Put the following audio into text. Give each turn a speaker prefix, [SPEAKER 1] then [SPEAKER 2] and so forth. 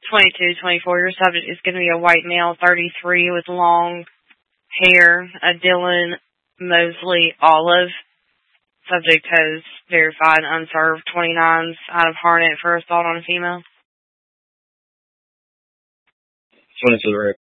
[SPEAKER 1] 22, 24. Your subject is going to be a white male, 33, with long hair, a Dylan Mosley Olive. Subject has verified unserved 29s out of Harnett for assault on a female.
[SPEAKER 2] 22 the rape.